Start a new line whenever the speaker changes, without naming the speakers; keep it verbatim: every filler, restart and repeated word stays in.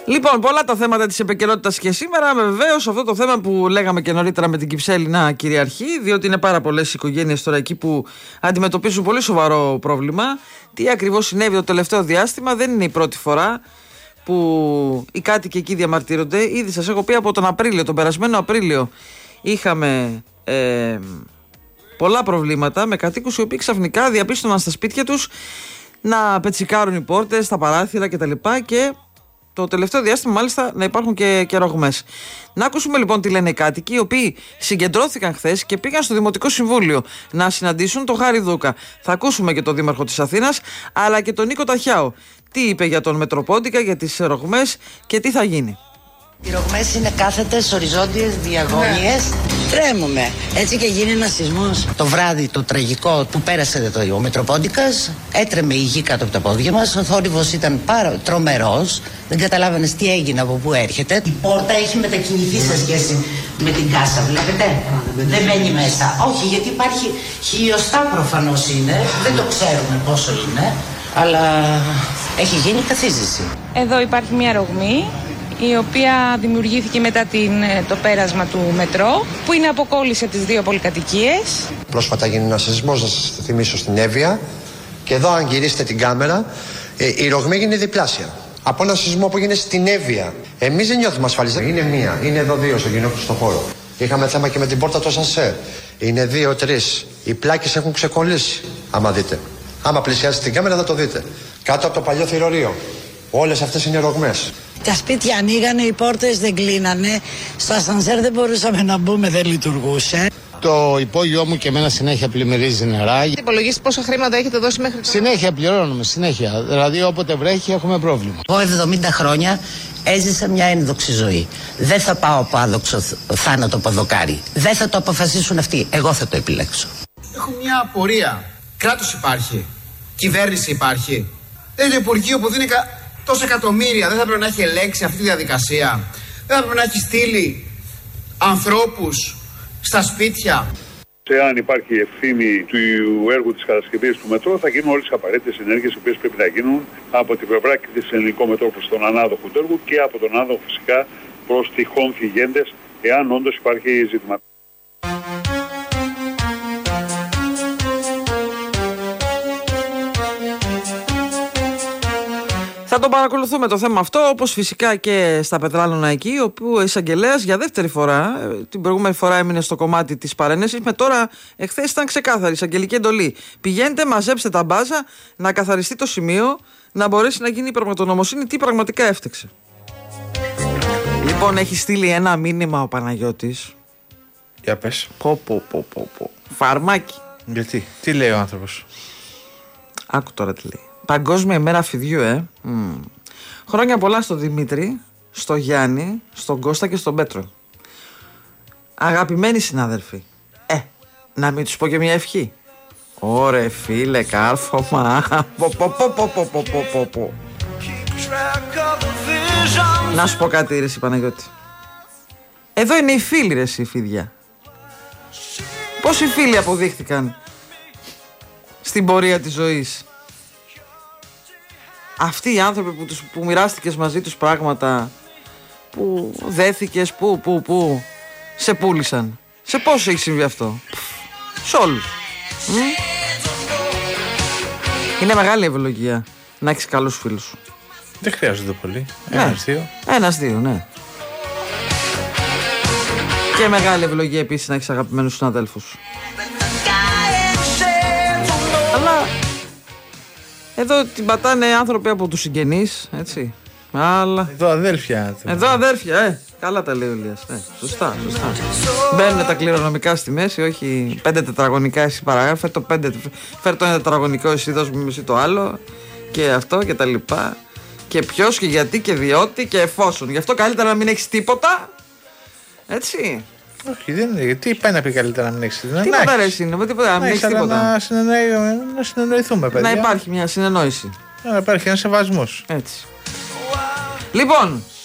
Λοιπόν, πολλά τα θέματα της επικαιρότητας και σήμερα. Βεβαίως, αυτό το θέμα που λέγαμε και νωρίτερα με την Κυψέλη να κυριαρχεί, διότι είναι πάρα πολλές οικογένειες τώρα εκεί που αντιμετωπίζουν πολύ σοβαρό πρόβλημα. Τι ακριβώς συνέβη το τελευταίο διάστημα, δεν είναι η πρώτη φορά που οι κάτοικοι εκεί διαμαρτύρονται. Ήδη σας έχω πει από τον Απρίλιο, τον περασμένο Απρίλιο, είχαμε ε, πολλά προβλήματα με κατοίκους οι οποίοι ξαφνικά διαπίστωναν στα σπίτια τους να πετσικάρουν οι πόρτες, τα παράθυρα κτλ. Και το τελευταίο διάστημα μάλιστα να υπάρχουν και, και ρογμές. Να ακούσουμε λοιπόν τι λένε οι κάτοικοι, οι οποίοι συγκεντρώθηκαν χθες και πήγαν στο Δημοτικό Συμβούλιο να συναντήσουν τον Χάρη Δούκα. Θα ακούσουμε και τον Δήμαρχο της Αθήνας, αλλά και τον Νίκο Ταχιάο. Τι είπε για τον Μετροπόντικα, για τις ρογμές και τι θα γίνει.
Οι ρογμές είναι κάθετες, οριζόντιες, διαγώνιες. Ναι. Τρέμουμε. Έτσι και γίνει ένας σεισμός. Το βράδυ το τραγικό που πέρασε το, ο Μετροπόντικας, έτρεμε η γη κάτω από τα πόδια μας. Ο θόρυβος ήταν πάρα τρομερός. Δεν καταλάβαινες τι έγινε, από πού έρχεται. Η πόρτα έχει μετακινηθεί σε σχέση με την κάσα, βλέπετε. Δεν μένει μέσα. Όχι, γιατί υπάρχει χιλιοστά προφανώς είναι. Δεν το ξέρουμε πόσο είναι. Αλλά έχει γίνει καθίζηση.
Εδώ υπάρχει μια ρογμή, η οποία δημιουργήθηκε μετά την, το πέρασμα του μετρό, που είναι αποκόλληση από τις δύο πολυκατοικίες.
Πρόσφατα γίνει ένας σεισμός, να σας θυμίσω, στην Εύβοια. Και εδώ, αν γυρίσετε την κάμερα, η ρογμή έγινε διπλάσια. Από ένα σεισμό που έγινε στην Εύβοια. Εμείς δεν νιώθουμε ασφαλείς. Είναι μία, είναι εδώ δύο στο κοινόχρηστο χώρο. Είχαμε θέμα και με την πόρτα του σανσέρ. Είναι δύο-τρεις. Οι πλάκες έχουν ξεκολλήσει, άμα δείτε. Άμα πλησιάσετε την κάμερα θα το δείτε. Κάτω από το παλιό θηρορείο. Όλες αυτές είναι ρογμές.
Τα σπίτια ανοίγανε, οι πόρτες δεν κλείνανε. Στο ασανσέρ δεν μπορούσαμε να μπούμε, δεν λειτουργούσε.
Το υπόγειό μου και εμένα συνέχεια πλημμυρίζει νερά.
Υπολογίστε πόσα χρήματα έχετε δώσει μέχρι τώρα?
Συνέχεια πληρώνουμε, συνέχεια. Δηλαδή όποτε βρέχει έχουμε πρόβλημα.
Εγώ εβδομήντα χρόνια έζησα μια ένδοξη ζωή. Δεν θα πάω από άδοξο θάνατο από δοκάρι. Δεν θα το αποφασίσουν αυτοί. Εγώ θα το επιλέξω.
Έχω μια απορία. Κράτος υπάρχει. Κυβέρνηση υπάρχει. Δεν είναι Υπουργείο που δίνει κα... τόσα εκατομμύρια. Δεν θα πρέπει να έχει ελέγξει αυτή τη διαδικασία. Δεν θα πρέπει να έχει στείλει ανθρώπους στα σπίτια.
Εάν υπάρχει ευθύνη του έργου της κατασκευής του μετρό, θα γίνουν όλες τις απαραίτητες ενέργειες οι οποίες πρέπει να γίνουν από την πλευρά και της ελληνικού μετρό προς τον ανάδοχο του έργου και από τον άναδοχο φυσικά προς τυχόν θυγέντες, εάν όντως υπάρχει ζήτημα.
Θα το παρακολουθούμε το θέμα αυτό, όπως φυσικά και στα Πετράλωνα εκεί, όπου ο εισαγγελέας για δεύτερη φορά, την προηγούμενη φορά έμεινε στο κομμάτι της παρένεσης, με τώρα εχθές ήταν ξεκάθαρη εισαγγελική εντολή. Πηγαίνετε, μαζέψτε τα μπάζα, να καθαριστεί το σημείο, να μπορέσει να γίνει η πραγματονομοσύνη τι πραγματικά έφτεξε. Λοιπόν, έχει στείλει ένα μήνυμα ο Παναγιώτης.
Για πες.
Πω, πω, πω, πω, πω. Φαρμάκι.
Γιατί, τι λέει ο άνθρωπος?
Άκου τώρα τι λέει. Παγκόσμια ημέρα φιδιού, ε. Mm. Χρόνια πολλά στον Δημήτρη, στο Γιάννη, στον Κώστα και στον Πέτρο. Αγαπημένοι συνάδελφοι, ε, να μην τους πω και μια ευχή. Ωρε φίλε, κάρφωμα. Πο, πο, πο, πο, πο, πο, πο, πο. Να σου πω κάτι, ρε εσύ Παναγιώτη. Εδώ είναι οι φίλοι, ρε εσύ, φίδια. Πόσοι φίλοι αποδείχθηκαν στην πορεία της ζωής? Αυτοί οι άνθρωποι που, τους, που μοιράστηκες μαζί τους πράγματα, που δέθηκες, που, που, που, σε πούλησαν. Σε πόσους έχει συμβεί αυτό? Σε όλους. Mm? Είναι μεγάλη ευλογία να έχεις καλούς φίλους σου.
Δεν χρειάζονται πολύ.
Ναι.
Ένας δύο.
Ένας δύο, ναι. Και μεγάλη ευλογία επίσης να έχεις αγαπημένους συναδέλφους. Αλλά εδώ την πατάνε άνθρωποι από τους συγγενείς, έτσι. Αλλά...
Εδώ αδέρφια.
Εδώ αδέρφια, ε. Καλά τα λέει ο Ηλίας. Ε, σωστά, σωστά. Μπαίνουν τα κληρονομικά στη μέση, όχι πέντε τετραγωνικά εσύ παραγράφει. Φέρ το, πέντε, φέρ το ένα τετραγωνικό εσύ, δώσ' μου εσύ το άλλο. Και αυτό και τα λοιπά. Και ποιος και γιατί και διότι και εφόσον. Γι' αυτό καλύτερα να μην έχεις τίποτα. Έτσι.
Όχι, δεν είναι. Γιατί πάει να πει καλύτερα να μην έχεις τίποτα?
Τίποτα ρε εσύ, με τίποτα, να μην έχεις τίποτα.
Να, συνεννοη, να συνεννοηθούμε, παιδιά.
Να υπάρχει μια συνεννόηση.
Να υπάρχει ένα σεβασμός.
Έτσι. Λοιπόν,